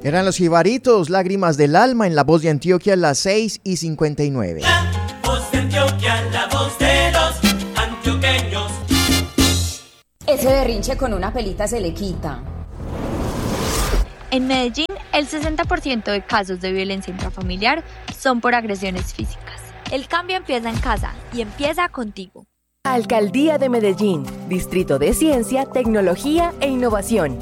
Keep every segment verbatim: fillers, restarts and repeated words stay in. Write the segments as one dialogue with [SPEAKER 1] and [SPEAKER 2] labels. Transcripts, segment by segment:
[SPEAKER 1] Eran los Jibaritos, Lágrimas del Alma, en La Voz de Antioquia, las seis y cincuenta y nueve.
[SPEAKER 2] La Voz de Antioquia, la voz de los antioqueños.
[SPEAKER 3] Ese berrinche con una pelita se le quita.
[SPEAKER 4] En Medellín, el sesenta por ciento de casos de violencia intrafamiliar son por agresiones físicas. El cambio empieza en casa y empieza contigo.
[SPEAKER 5] Alcaldía de Medellín, Distrito de Ciencia, Tecnología e Innovación.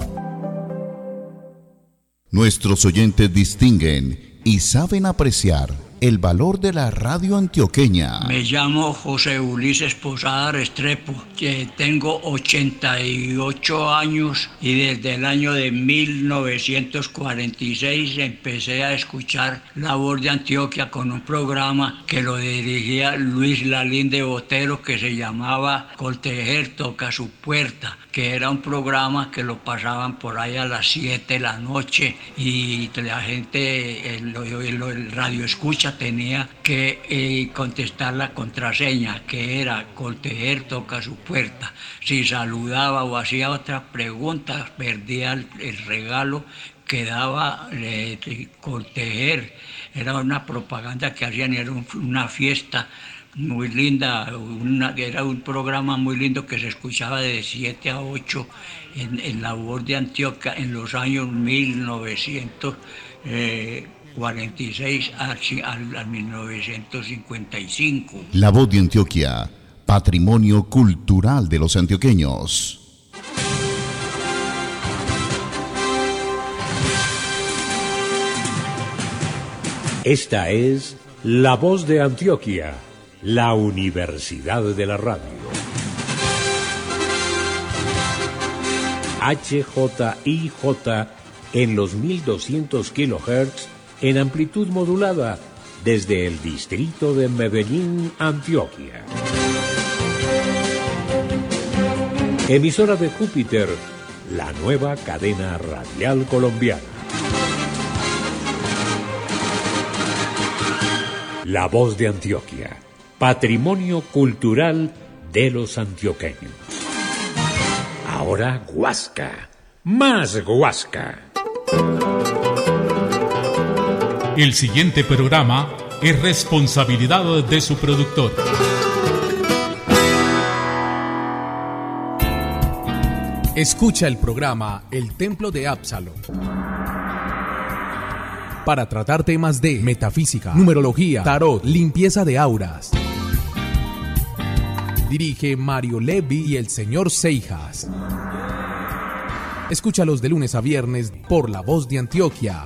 [SPEAKER 6] Nuestros oyentes distinguen y saben apreciar el valor de la radio antioqueña.
[SPEAKER 7] Me llamo José Ulises Posada Restrepo, que tengo ochenta y ocho años y desde el año de mil novecientos cuarenta y seis empecé a escuchar La Voz de Antioquia con un programa que lo dirigía Luis Lalinde Botero, que se llamaba Coltejer toca su puerta, que era un programa que lo pasaban por ahí a las siete de la noche y la gente, el, el, el radio escucha tenía que eh, contestar la contraseña, que era Coltejer toca su puerta. Si saludaba o hacía otras preguntas, perdía el, el regalo que daba eh, Coltejer. Era una propaganda que hacían, era un, una fiesta muy linda, una, era un programa muy lindo que se escuchaba de siete a ocho en, en La Voz de Antioquia en los años mil novecientos cuarenta y seis al, al, al mil novecientos cincuenta y cinco.
[SPEAKER 6] La Voz de Antioquia, patrimonio cultural de los antioqueños.
[SPEAKER 8] Esta es La Voz de Antioquia, la Universidad de la Radio. H J I J en los mil doscientos kilohertz en amplitud modulada desde el distrito de Medellín, Antioquia. Emisora de Júpiter, la nueva cadena radial colombiana. La Voz de Antioquia, patrimonio cultural de los antioqueños. Ahora Guasca, más Guasca.
[SPEAKER 9] El siguiente programa es responsabilidad de su productor. Escucha el programa El Templo de Absalón para tratar temas de metafísica, numerología, tarot, limpieza de auras. Dirige Mario Levi y el señor Seijas. Escúchalos de lunes a viernes por La Voz de Antioquia.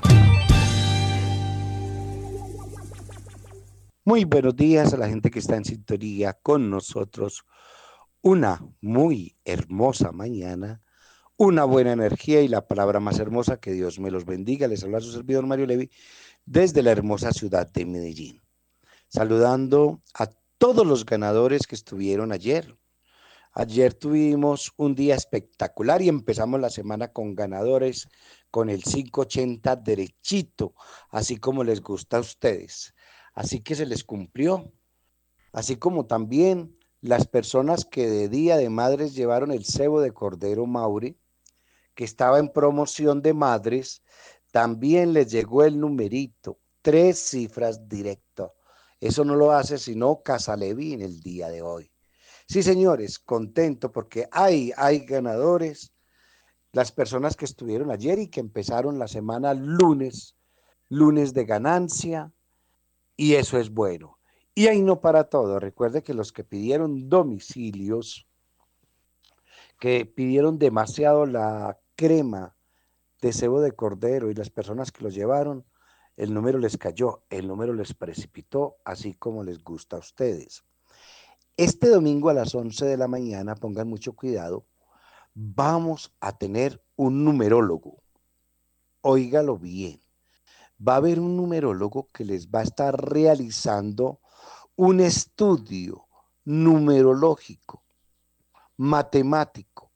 [SPEAKER 10] Muy buenos días a la gente que está en sintonía con nosotros. Una muy hermosa mañana, una buena energía y la palabra más hermosa, que Dios me los bendiga. Les habla su servidor Mario Levi desde la hermosa ciudad de Medellín. Saludando a todos los ganadores que estuvieron ayer. Ayer tuvimos un día espectacular y empezamos la semana con ganadores con el quinientos ochenta derechito, así como les gusta a ustedes. Así que se les cumplió, así como también las personas que de Día de Madres llevaron el cebo de Cordero Maure, que estaba en promoción de madres, también les llegó el numerito, tres cifras directo. Eso no lo hace sino Casalevi en el día de hoy. Sí, señores, contento porque hay, hay ganadores, las personas que estuvieron ayer y que empezaron la semana lunes, lunes de ganancia, y eso es bueno. Y ahí no para todo. Recuerde que los que pidieron domicilios, que pidieron demasiado la crema de cebo de cordero y las personas que lo llevaron, el número les cayó, el número les precipitó, así como les gusta a ustedes. Este domingo a las once de la mañana, pongan mucho cuidado, vamos a tener un numerólogo. Óigalo bien. Va a haber un numerólogo que les va a estar realizando un estudio numerológico, matemático,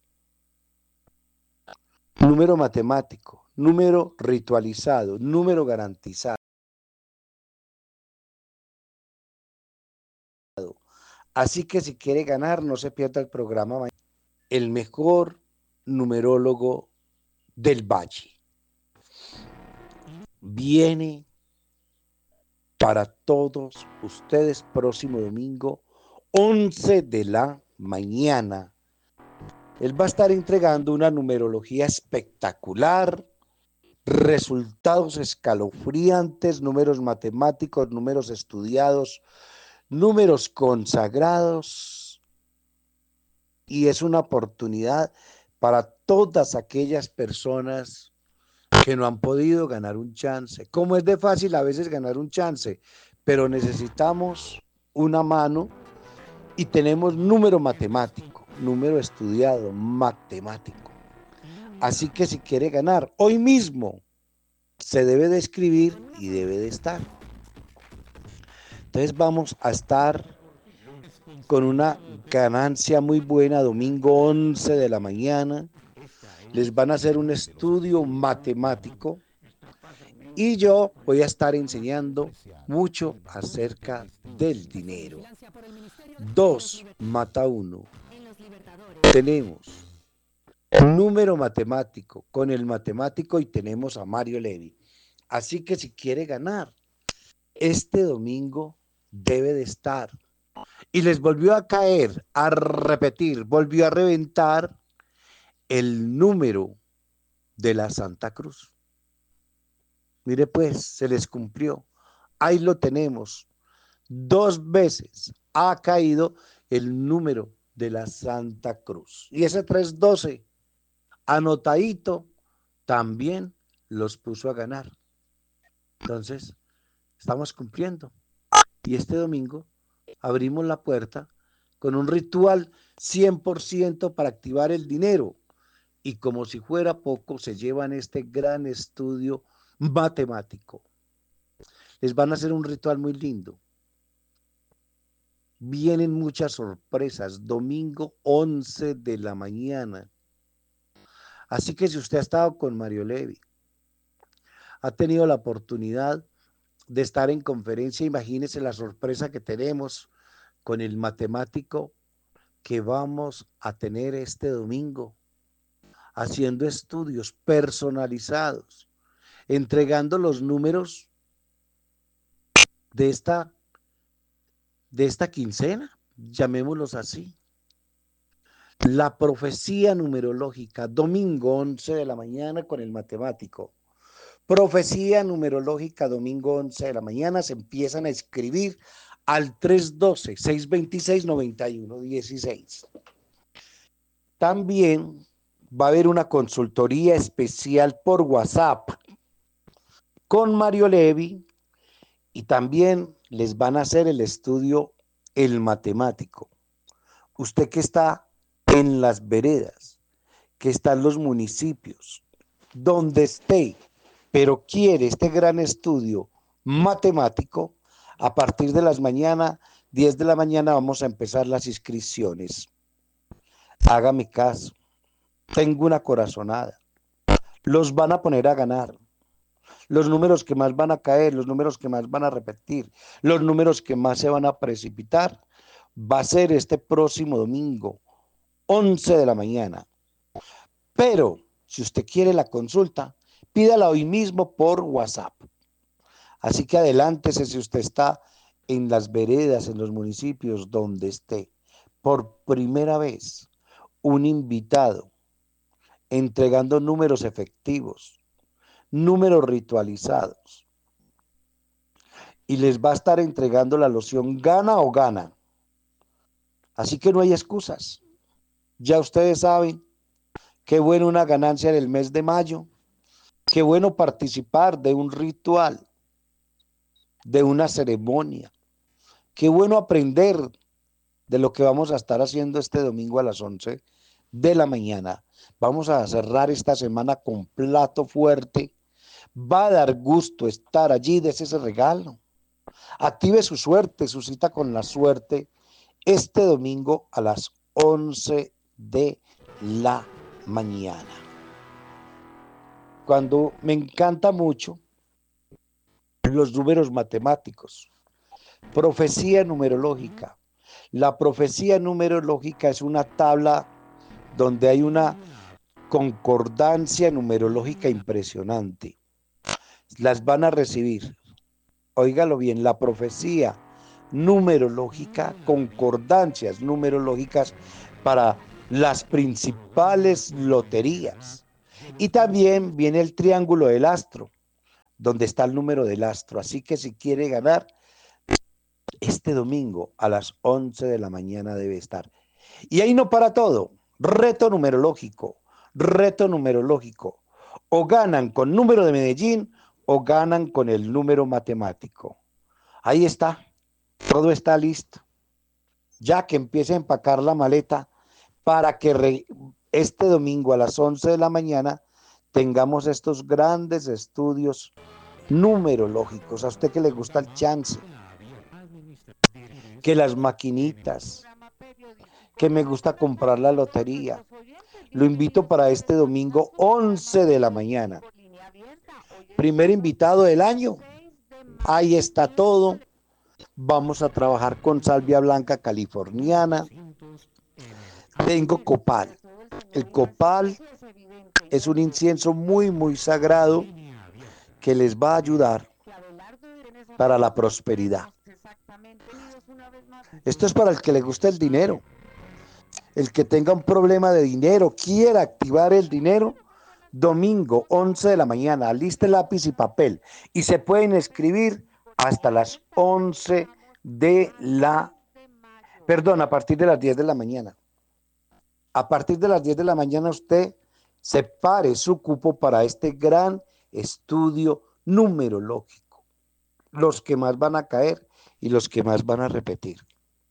[SPEAKER 10] número matemático, número ritualizado, número garantizado. Así que si quiere ganar, no se pierda el programa. El mejor numerólogo del Valle. viene para todos ustedes próximo domingo, once de la mañana. Él va a estar entregando una numerología espectacular, resultados escalofriantes, números matemáticos, números estudiados, números consagrados, y es una oportunidad para todas aquellas personas que no han podido ganar un chance. Como es de fácil a veces ganar un chance, pero necesitamos una mano y tenemos número matemático, número estudiado, matemático. Así que si quiere ganar, hoy mismo se debe de escribir y debe de estar. Entonces vamos a estar con una ganancia muy buena, domingo once de la mañana. Les van a hacer un estudio matemático y yo voy a estar enseñando mucho acerca del dinero. Dos mata uno. Tenemos número matemático con el matemático y tenemos a Mario Levy. Así que si quiere ganar, este domingo debe de estar. Y les volvió a caer, a repetir, volvió a reventar el número de la Santa Cruz. Mire pues, se les cumplió. Ahí lo tenemos. Dos veces ha caído el número de la Santa Cruz. Y ese trescientos doce, anotadito, también los puso a ganar. Entonces, estamos cumpliendo. Y este domingo abrimos la puerta con un ritual cien por ciento para activar el dinero. Y como si fuera poco, se llevan este gran estudio matemático. Les van a hacer un ritual muy lindo. Vienen muchas sorpresas, domingo once de la mañana. Así que si usted ha estado con Mario Levy, ha tenido la oportunidad de estar en conferencia, imagínese la sorpresa que tenemos con el matemático que vamos a tener este domingo, haciendo estudios personalizados, entregando los números de esta, de esta quincena, llamémoslos así. La profecía numerológica, domingo once de la mañana con el matemático. Profecía numerológica, domingo once de la mañana, se empiezan a escribir al tres doce, seis veintiséis, noventa y uno dieciséis. También va a haber una consultoría especial por WhatsApp con Mario Levy y también les van a hacer el estudio el matemático. Usted que está en las veredas, que está en los municipios, donde esté, pero quiere este gran estudio matemático, a partir de las mañanas, diez de la mañana, vamos a empezar las inscripciones. Hágame caso, tengo una corazonada, los van a poner a ganar, los números que más van a caer, los números que más van a repetir, los números que más se van a precipitar, va a ser este próximo domingo, once de la mañana. Pero, si usted quiere la consulta, pídala hoy mismo por WhatsApp. Así que adelántese si usted está en las veredas, en los municipios donde esté. Por primera vez, un invitado entregando números efectivos, números ritualizados. Y les va a estar entregando la loción gana o gana. Así que no hay excusas. Ya ustedes saben, qué bueno una ganancia en el mes de mayo. Qué bueno participar de un ritual, de una ceremonia. Qué bueno aprender de lo que vamos a estar haciendo este domingo a las once de la mañana. Vamos a cerrar esta semana con plato fuerte. Va a dar gusto estar allí, des ese regalo. Active su suerte, su cita con la suerte, este domingo a las once de la mañana. Cuando me encanta mucho los números matemáticos, profecía numerológica. La profecía numerológica es una tabla donde hay una concordancia numerológica impresionante. las van a recibir. Óigalo bien, la profecía numerológica, concordancias numerológicas para las principales loterías. Y también viene el triángulo del astro, donde está el número del astro. Así que si quiere ganar, este domingo a las once de la mañana debe estar. Y ahí no para todo. Reto numerológico, reto numerológico. O ganan con número de Medellín o ganan con el número matemático. Ahí está, todo está listo. Ya que empiece a empacar la maleta para que re, este domingo a las once de la mañana tengamos estos grandes estudios numerológicos. A usted que le gusta el chance, que las maquinitas, que me gusta comprar la lotería. Lo invito para este domingo once de la mañana. Primer invitado del año. Ahí está todo. Vamos a trabajar con salvia blanca californiana. Tengo copal. El copal es un incienso muy, muy sagrado que les va a ayudar para la prosperidad. Esto es para el que le gusta el dinero. El que tenga un problema de dinero, quiera activar el dinero, domingo once de la mañana, aliste lápiz y papel y se pueden escribir hasta las once de la, perdón, a partir de las diez de la mañana. A partir de las diez de la mañana usted separe su cupo para este gran estudio numerológico. Los que más van a caer y los que más van a repetir.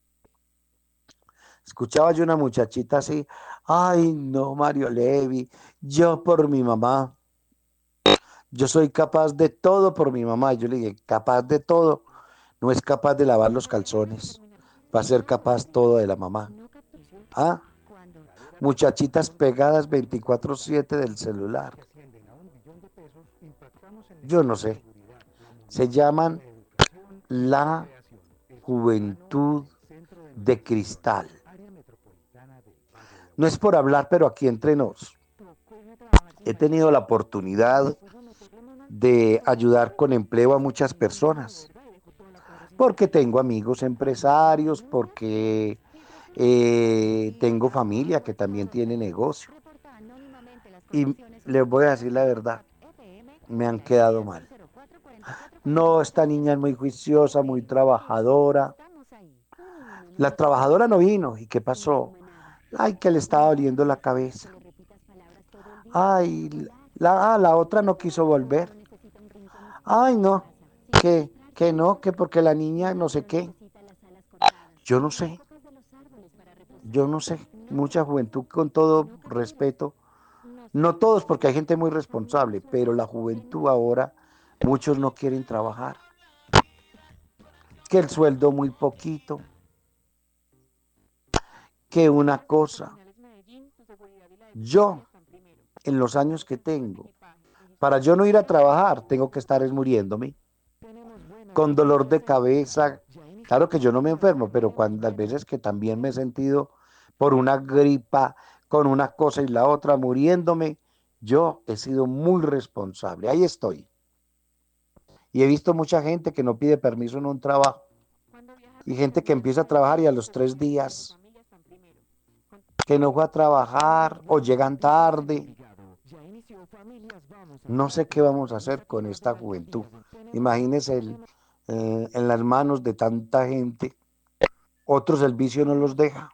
[SPEAKER 10] Escuchaba yo una muchachita así, ay no, Mario Levi, yo por mi mamá, yo soy capaz de todo por mi mamá. Yo le dije, capaz de todo, no es capaz de lavar los calzones, va a ser capaz todo de la mamá. ¿Ah? Muchachitas pegadas veinticuatro siete del celular. Yo no sé, se llaman la juventud de cristal. No es por hablar, pero aquí entre nos. He tenido la oportunidad de ayudar con empleo a muchas personas. Porque tengo amigos empresarios, porque eh, tengo familia que también tiene negocio. Y les voy a decir la verdad, me han quedado mal. No, esta niña es muy juiciosa, muy trabajadora. La trabajadora no vino. ¿Y qué pasó? Ay, que le estaba doliendo la cabeza. Ay, la, ah, la otra no quiso volver. Ay, no, que, que no, que porque la niña no sé qué. Yo no sé. Yo no sé. Mucha juventud, con todo respeto. No todos, porque hay gente muy responsable, pero la juventud ahora, muchos no quieren trabajar. Que el sueldo muy poquito. Que una cosa, yo, en los años que tengo, para yo no ir a trabajar, tengo que estar es muriéndome, con dolor de cabeza. Claro que yo no me enfermo, pero cuando las veces que también me he sentido por una gripa, con una cosa y la otra, muriéndome, yo he sido muy responsable. Ahí estoy. Y he visto mucha gente que no pide permiso en un trabajo, y gente que empieza a trabajar y a los tres días que no fue a trabajar o llegan tarde. No sé qué vamos a hacer con esta juventud. Imagínense el, eh, en las manos de tanta gente. Otros el vicio no los deja.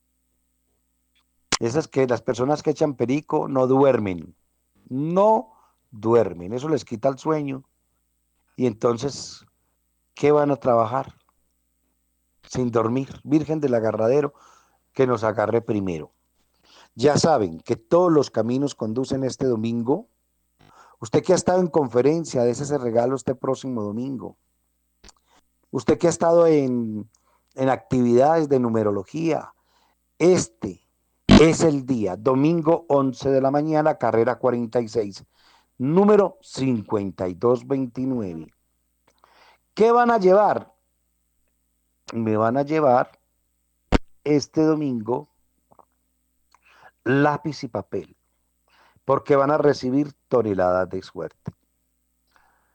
[SPEAKER 10] Esas que las personas que echan perico no duermen. No duermen. Eso les quita el sueño. Y entonces, ¿qué van a trabajar? Sin dormir. Virgen del Agarradero, que nos agarre primero. Ya saben que todos los caminos conducen este domingo. Usted que ha estado en conferencia, dése ese regalo este próximo domingo. Usted que ha estado en, en actividades de numerología, este es el día, domingo once de la mañana, carrera cuarenta y seis, número cincuenta y dos veintinueve. ¿Qué van a llevar? Me van a llevar este domingo lápiz y papel, porque van a recibir toneladas de suerte.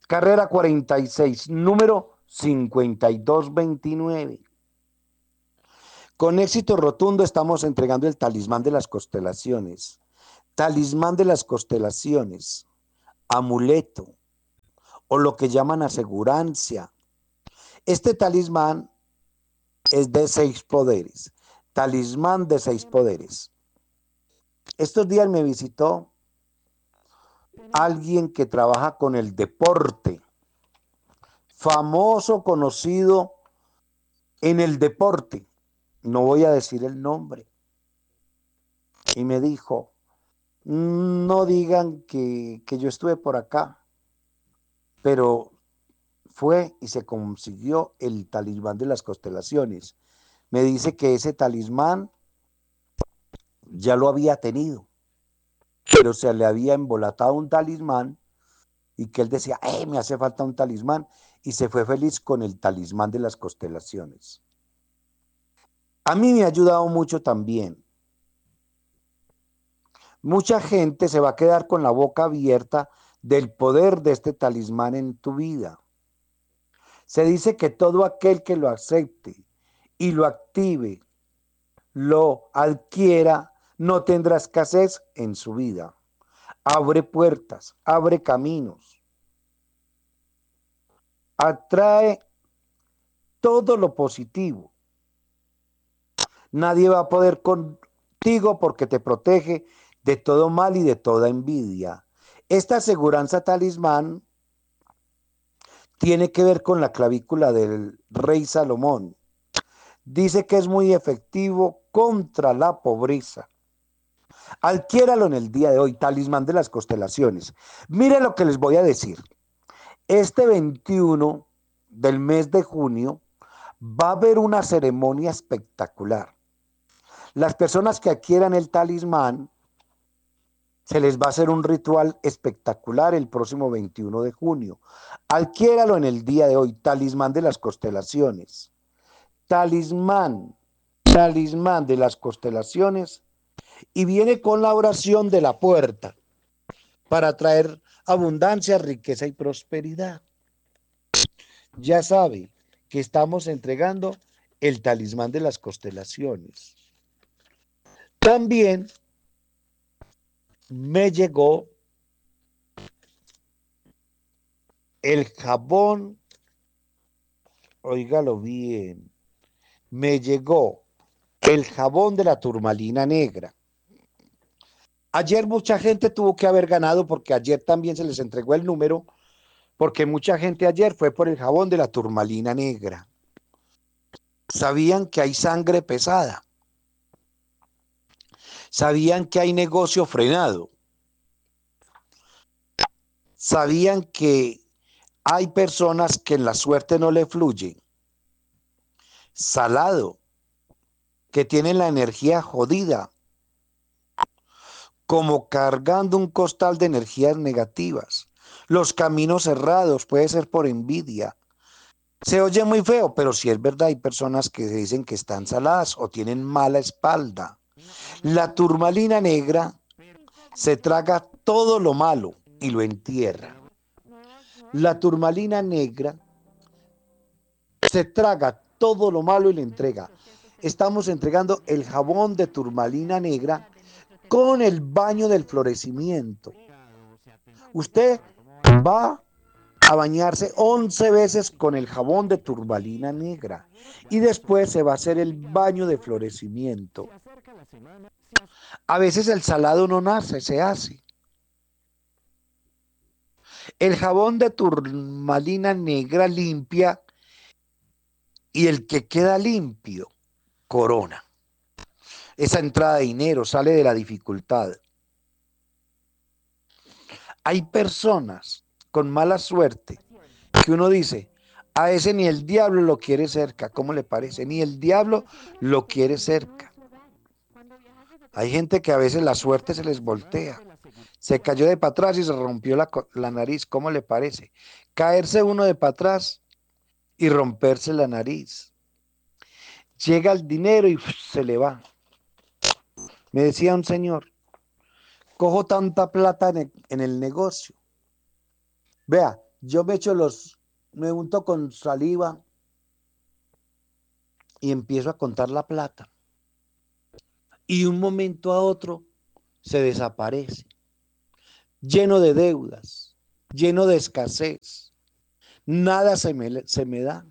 [SPEAKER 10] carrera cuarenta y seis, número cincuenta y dos veintinueve. Con éxito rotundo estamos entregando el talismán de las constelaciones. Talismán de las constelaciones, amuleto o lo que llaman asegurancia. Este talismán es de seis poderes. Talismán de seis poderes. Estos días me visitó alguien que trabaja con el deporte, famoso, conocido en el deporte. No voy a decir el nombre. Y me dijo, no digan que, que yo estuve por acá, pero fue y se consiguió el talismán de las constelaciones. Me dice que ese talismán ya lo había tenido, pero se le había embolatado un talismán y que él decía, ¡eh, me hace falta un talismán! Y se fue feliz con el talismán de las constelaciones. A mí me ha ayudado mucho también. Mucha gente se va a quedar con la boca abierta del poder de este talismán en tu vida. Se dice que todo aquel que lo acepte y lo active, lo adquiera, no tendrá escasez en su vida. Abre puertas, abre caminos, atrae todo lo positivo. Nadie va a poder contigo porque te protege de todo mal y de toda envidia. Esta aseguranza talismán tiene que ver con la clavícula del rey Salomón. Dice que es muy efectivo contra la pobreza. Adquiéralo en el día de hoy, talismán de las constelaciones. Miren lo que les voy a decir. Este veintiuno del mes de junio va a haber una ceremonia espectacular. Las personas que adquieran el talismán, se les va a hacer un ritual espectacular el próximo veintiuno de junio. Adquiéralo en el día de hoy, talismán de las constelaciones. Talismán, talismán de las constelaciones, y viene con la oración de la puerta para traer abundancia, riqueza y prosperidad. Ya sabe que estamos entregando el talismán de las constelaciones. También me llegó el jabón, óigalo bien, me llegó el jabón de la turmalina negra. Ayer mucha gente tuvo que haber ganado porque ayer también se les entregó el número, porque mucha gente ayer fue por el jabón de la turmalina negra. Sabían que hay sangre pesada. Sabían que hay negocio frenado. Sabían que hay personas que en la suerte no le fluye. Salado, que tienen la energía jodida, como cargando un costal de energías negativas. Los caminos cerrados, puede ser por envidia. Se oye muy feo, pero si es verdad, hay personas que dicen que están saladas o tienen mala espalda. La turmalina negra se traga todo lo malo y lo entierra. La turmalina negra se traga todo lo malo y le entrega. Estamos entregando el jabón de turmalina negra con el baño del florecimiento. Usted va a bañarse once veces con el jabón de turmalina negra y después se va a hacer el baño de florecimiento. A veces el salado no nace, se hace. El jabón de turmalina negra limpia y el que queda limpio corona. Esa entrada de dinero sale de la dificultad. Hay personas con mala suerte que uno dice, a ese ni el diablo lo quiere cerca. ¿Cómo le parece? Ni el diablo lo quiere cerca. Hay gente que a veces la suerte se les voltea. Se cayó de para atrás y se rompió la, la nariz. ¿Cómo le parece? Caerse uno de para atrás y romperse la nariz. Llega el dinero y se le va. Me decía un señor, cojo tanta plata en el, en el negocio. Vea, Yo me echo los, me unto con saliva y empiezo a contar la plata. Y de un momento a otro se desaparece, lleno de deudas, lleno de escasez. Nada se me, se me da.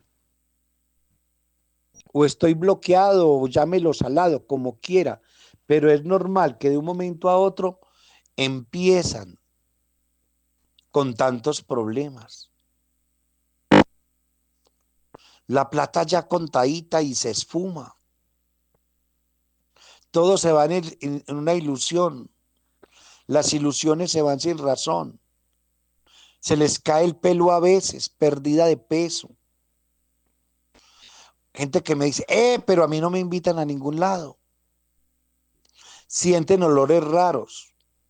[SPEAKER 10] O estoy bloqueado, o llámelo salado, como quiera, pero es normal que de un momento a otro empiezan con tantos problemas. La plata ya contadita y se esfuma. Todo se va en, en, en una ilusión. Las ilusiones se van sin razón. Se les cae el pelo a veces, pérdida de peso. Gente que me dice, eh, pero a mí no me invitan a ningún lado. Sienten olores raros.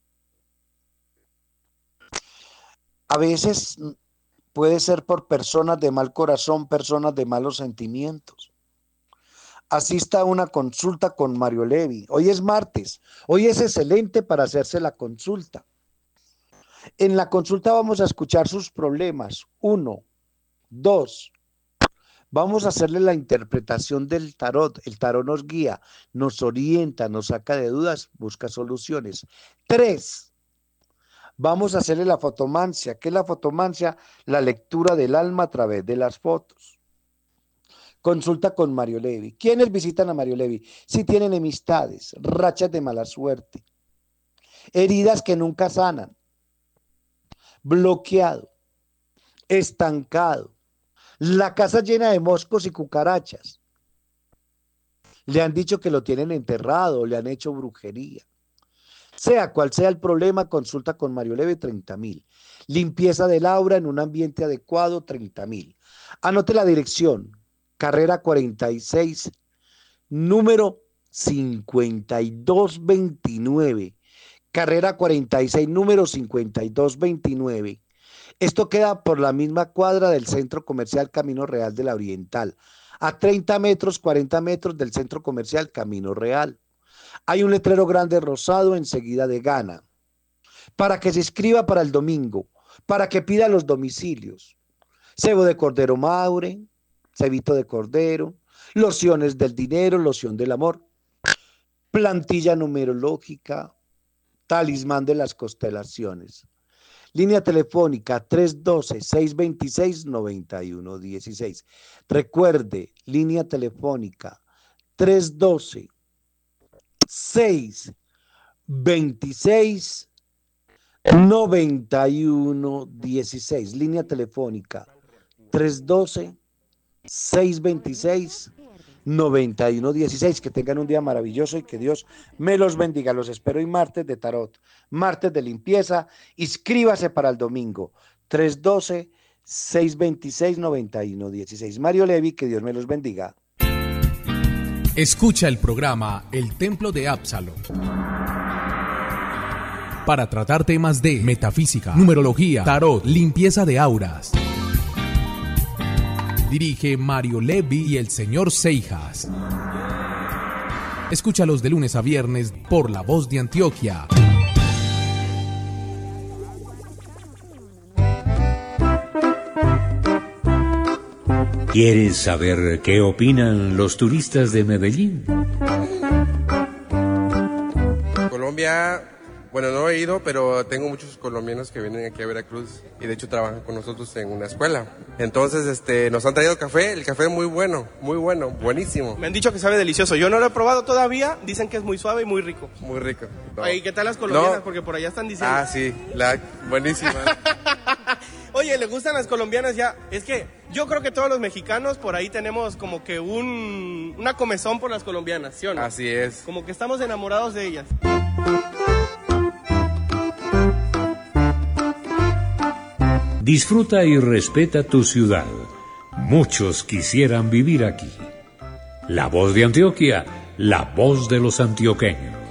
[SPEAKER 10] A veces puede ser por personas de mal corazón, personas de malos sentimientos. Asista a una consulta con Mario Levi. Hoy es martes. Hoy es excelente para hacerse la consulta. En la consulta vamos a escuchar sus problemas. Uno, dos. Vamos a hacerle la interpretación del tarot. El tarot nos guía, nos orienta, nos saca de dudas, busca soluciones. Tres. Vamos a hacerle la fotomancia. ¿Qué es la fotomancia? La lectura del alma a través de las fotos. Consulta con Mario Levi. ¿Quiénes visitan a Mario Levi? Si tienen enemistades, rachas de mala suerte, heridas que nunca sanan, bloqueado, estancado, la casa llena de moscos y cucarachas. Le han dicho que lo tienen enterrado, le han hecho brujería. Sea cual sea el problema, consulta con Mario Levi, treinta mil. Limpieza del aura en un ambiente adecuado, treinta mil. Anote la dirección. Carrera cuarenta y seis, número cincuenta y dos veintinueve. Carrera cuarenta y seis, número cincuenta y dos veintinueve. Esto queda por la misma cuadra del Centro Comercial Camino Real de la Oriental, a treinta metros, cuarenta metros del Centro Comercial Camino Real. Hay un letrero grande rosado enseguida de Gana, para que se inscriba para el domingo, para que pida los domicilios. Cebo de cordero Maure, cebito de cordero, lociones del dinero, loción del amor, plantilla numerológica, talismán de las constelaciones. Línea telefónica tres uno dos, seis dos seis, nueve uno uno seis. Recuerde, línea telefónica tres uno dos, seis dos seis, nueve uno uno seis. Línea telefónica tres uno dos, seis dos seis, nueve uno uno seis. Que tengan un día maravilloso y que Dios me los bendiga. Los espero hoy martes de tarot, martes de limpieza. Inscríbase para el domingo tres uno dos, seis dos seis, nueve uno uno seis. Mario Levi, que Dios me los bendiga.
[SPEAKER 11] Escucha el programa El Templo de Absalom para tratar temas de metafísica, numerología, tarot, limpieza de auras. Dirige Mario Levi y el señor Seijas. Escúchalos de lunes a viernes por La Voz de Antioquia.
[SPEAKER 8] ¿Quieres saber qué opinan los turistas de Medellín?
[SPEAKER 12] Colombia, bueno, no he ido, pero tengo muchos colombianos que vienen aquí a Veracruz y de hecho trabajan con nosotros en una escuela. Entonces, este, nos han traído café, el café es muy bueno, muy bueno, buenísimo.
[SPEAKER 13] Me han dicho que sabe delicioso, yo no lo he probado todavía, dicen que es muy suave y muy rico.
[SPEAKER 12] Muy rico. No.
[SPEAKER 13] ¿Y qué tal las colombianas?
[SPEAKER 12] No.
[SPEAKER 13] Porque por allá están diciendo.
[SPEAKER 12] Ah, sí, la buenísima.
[SPEAKER 13] Oye, ¿le gustan las colombianas ya? Es que yo creo que todos los mexicanos por ahí tenemos como que un una comezón por las colombianas, ¿sí o no?
[SPEAKER 12] Así es.
[SPEAKER 13] Como que estamos enamorados de ellas.
[SPEAKER 8] Disfruta y respeta tu ciudad. Muchos quisieran vivir aquí. La Voz de Antioquia, la voz de los antioqueños.